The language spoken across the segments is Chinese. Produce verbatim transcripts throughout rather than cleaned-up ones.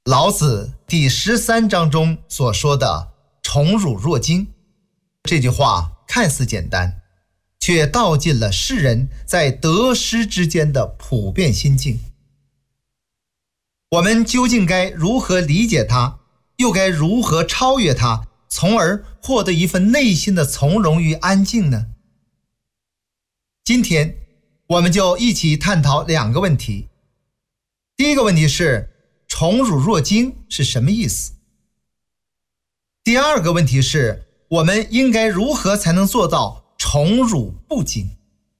老子第十三章中所说的宠辱若惊，这句话看似简单，却道尽了世人在得失之间的普遍心境。我们究竟该如何理解它，又该如何超越它，从而获得一份内心的从容与安静呢？今天我们就一起探讨两个问题。第一个问题是，宠辱若惊是什么意思？第二个问题是，我们应该如何才能做到宠辱不惊？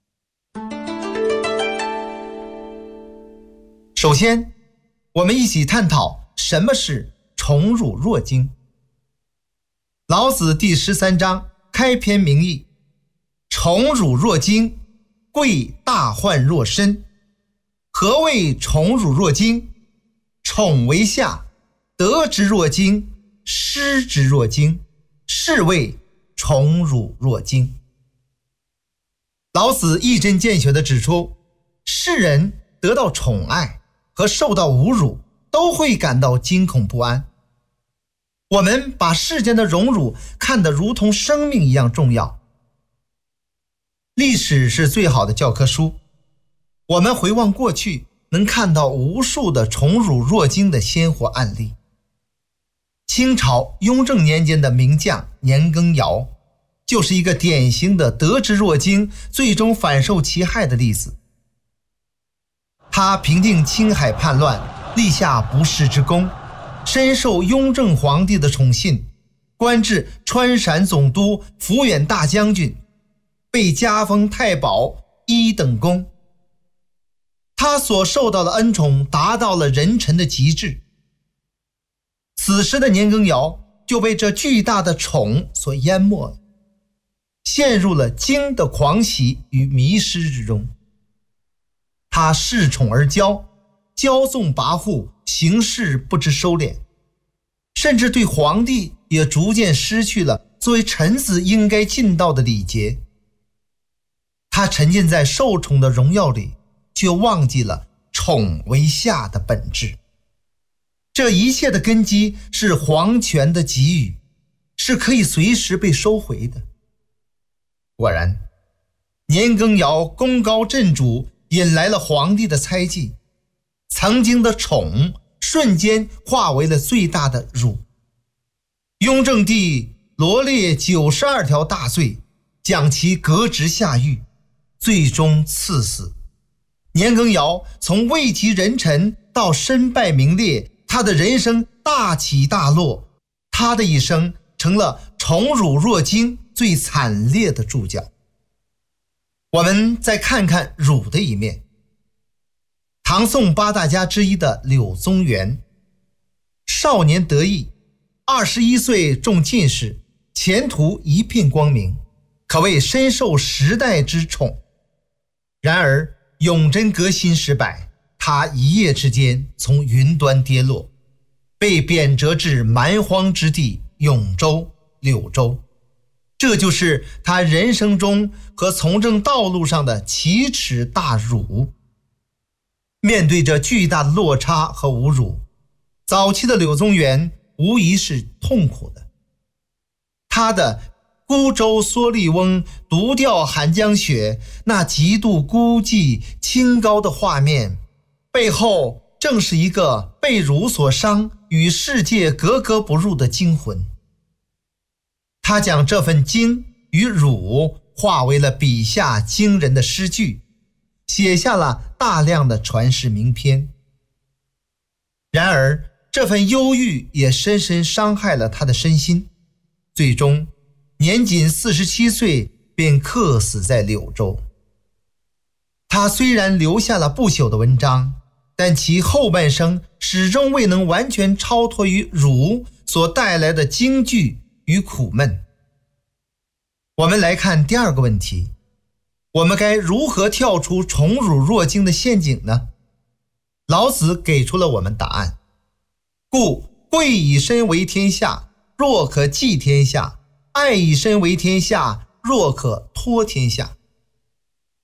首先，我们一起探讨什么是宠辱若惊。老子第十三章开篇明义：宠辱若惊，贵大患若身。何谓宠辱若惊？宠为下，得之若惊，失之若惊，是谓宠辱若惊。老子一针见血地指出，世人得到宠爱和受到侮辱都会感到惊恐不安。我们把世间的荣辱看得如同生命一样重要。历史是最好的教科书，我们回望过去，能看到无数的宠辱若惊的鲜活案例。清朝雍正年间的名将年羹尧就是一个典型的得之若惊，最终反受其害的例子。他平定青海叛乱，立下不世之功，深受雍正皇帝的宠信，官至川陕总督、抚远大将军，被加封太保一等功。他所受到的恩宠达到了人臣的极致。此时的年羹尧就被这巨大的宠所淹没了，陷入了惊的狂喜与迷失之中。他恃宠而骄，骄纵跋扈，行事不知收敛，甚至对皇帝也逐渐失去了作为臣子应该尽到的礼节。他沉浸在受宠的荣耀里，却忘记了宠为下的本质。这一切的根基是皇权的给予，是可以随时被收回的。果然，年羹尧功高震主，引来了皇帝的猜忌，曾经的宠瞬间化为了最大的辱。雍正帝罗列九十二条大罪，将其革职下狱，最终赐死。年羹尧从位极人臣到身败名裂，他的人生大起大落，他的一生成了宠辱若惊最惨烈的注脚。我们再看看辱的一面。唐宋八大家之一的柳宗元，少年得意，二十一岁中进士，前途一片光明，可谓深受时代之宠。然而永贞革新失败，他一夜之间从云端跌落，被贬谪至蛮荒之地永州、柳州。这就是他人生中和从政道路上的奇耻大辱。面对着巨大的落差和侮辱，早期的柳宗元无疑是痛苦的。他的孤舟蓑笠翁，独钓寒江雪，那极度孤寂清高的画面，背后正是一个被辱所伤，与世界格格不入的惊魂。他将这份惊与辱化为了笔下惊人的诗句，写下了大量的传世名篇。然而这份忧郁也深深伤害了他的身心，最终年仅四十七岁便客死在柳州。他虽然留下了不朽的文章，但其后半生始终未能完全超脱于辱所带来的惊惧与苦闷。我们来看第二个问题，我们该如何跳出宠辱若惊的陷阱呢？老子给出了我们答案。故贵以身为天下，若可寄天下；爱以身为天下，若可托天下。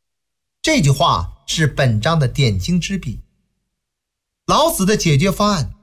这句话是本章的点睛之笔。老子的解决方案